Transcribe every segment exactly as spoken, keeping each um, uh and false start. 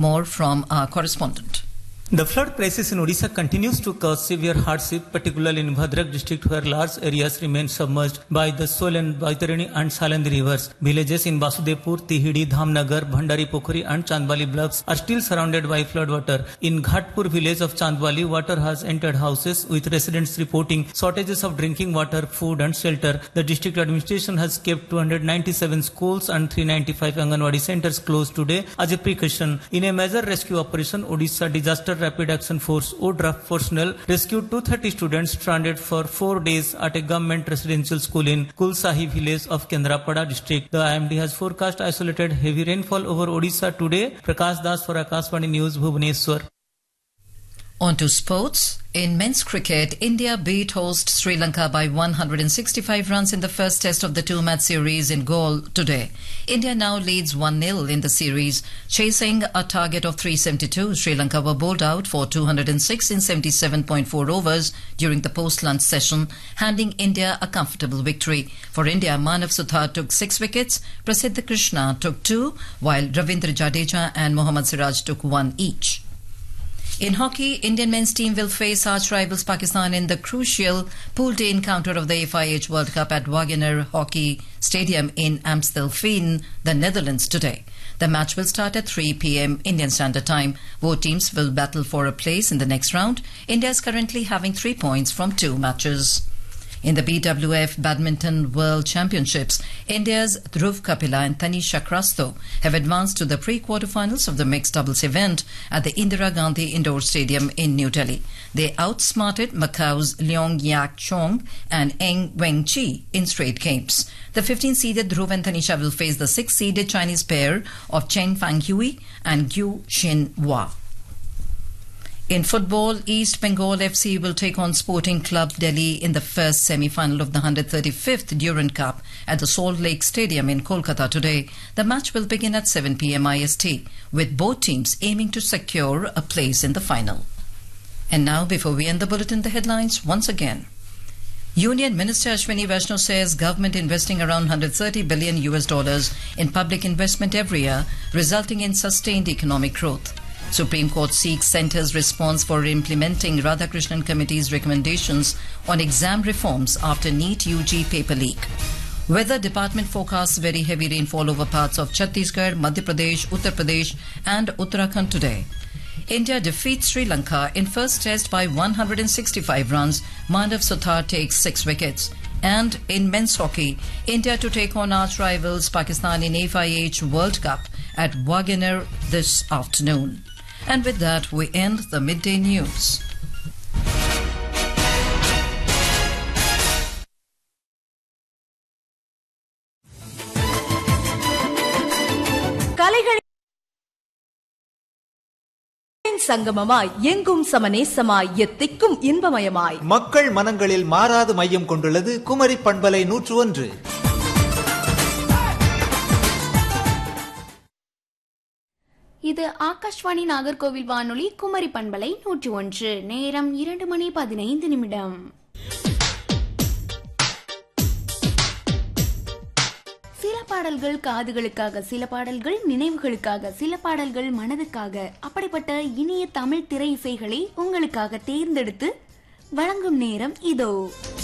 More from our correspondent. The flood crisis in Odisha continues to cause severe hardship, particularly in Bhadrak district where large areas remain submerged by the Solan, Vaitarini and Salandi rivers. Villages in Vasudevpur, Tihidi, Dhamnagar, Bhandari Pokhari and Chandwali blocks are still surrounded by flood water. In Ghatpur village of Chandwali, water has entered houses with residents reporting shortages of drinking water, food and shelter. The district administration has kept two hundred ninety-seven schools and three hundred ninety-five Anganwadi centers closed today as a precaution. In a major rescue operation, Odisha Disaster Rapid Action Force O D R A F personnel rescued two hundred thirty students stranded for four days at a government residential school in Kulsahi village of Kendrapada district. The I M D has forecast isolated heavy rainfall over Odisha today. Prakash Das for Akashvani News, Bhubaneswar. On to sports. In men's cricket, India beat host Sri Lanka by one hundred sixty-five runs in the first test of the two-match series in Galle today. India now leads one nil in the series. Chasing a target of three seventy-two, Sri Lanka were bowled out for two hundred six in seventy-seven point four overs during the post-lunch session, handing India a comfortable victory. For India, Manav Suthar took six wickets, Prasidh Krishna took two, while Ravindra Jadeja and Mohammad Siraj took one each. In hockey, Indian men's team will face arch rivals Pakistan in the crucial pool day encounter of the F I H World Cup at Wagener Hockey Stadium in Amstelveen, the Netherlands today. The match will start at three p m Indian Standard Time. Both teams will battle for a place in the next round. India is currently having three points from two matches. In the B W F Badminton World Championships, India's Dhruv Kapila and Tanisha Krasto have advanced to the pre-quarterfinals of the mixed doubles event at the Indira Gandhi Indoor Stadium in New Delhi. They outsmarted Macau's Leong Yak Chong and Eng Weng Chi in straight games. The fifteen-seeded Dhruv and Tanisha will face the six-seeded Chinese pair of Chen Fanghui and Gyu Xin Hua. In football, East Bengal F C will take on Sporting Club Delhi in the first semi-final of the one hundred thirty-fifth Durand Cup at the Salt Lake Stadium in Kolkata today. The match will begin at seven p m I S T, with both teams aiming to secure a place in the final. And now, before we end the bulletin, the headlines once again. Union Minister Ashwini Vaishnaw says government investing around one hundred thirty billion U S dollars in public investment every year, resulting in sustained economic growth. Supreme Court seeks Centre's response for implementing Radhakrishnan Committee's recommendations on exam reforms after NEET U G paper leak. Weather Department forecasts very heavy rainfall over parts of Chhattisgarh, Madhya Pradesh, Uttar Pradesh and Uttarakhand today. India defeats Sri Lanka in first test by one hundred sixty-five runs. Manav Suthar takes six wickets. And in men's hockey, India to take on arch rivals Pakistan in F I H World Cup at Wagener this afternoon. And with that, we end the midday news. சங்கமமாய் எங்கும் சமநேசமாய் எத்திக்கும் இன்பமயமாய் மக்கள் மனங்களில் மாறாது மையம் கொண்டுள்ளது குமரி பண்பலை நூற்று ஒன்று. இது ஆகாஷ்வாணி நாகர்கோவில் வானொலி குமரி பண்பலை நூற்று ஒன்று. நேரம் இரண்டு மணி பதினைந்து நிமிடம். சில பாடல்கள் காதுகளுக்காக, சில பாடல்கள் நினைவுகளுக்காக, சில பாடல்கள் மனதுக்காக, அப்படிப்பட்ட இனிய தமிழ் திரை இசைகளை உங்களுக்காக தேர்ந்தெடுத்து வழங்கும் நேரம் இதோ.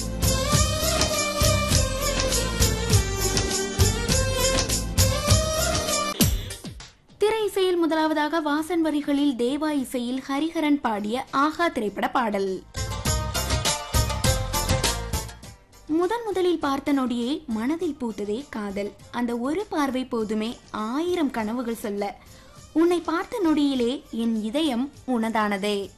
திரை இசையில் முதலாவதாக வாசன் வரிகளில் தேவா இசையில் ஹரிஹரன் பாடிய ஆஹா திரைப்பட பாடல். முதன் முதலில் பார்த்த நொடியே மனதில் பூத்ததே காதல். அந்த ஒரு பார்வை போதுமே ஆயிரம் கனவுகள் சொல்ல. உன்னை பார்த்த நொடியிலே என் இதயம் உனதானதே.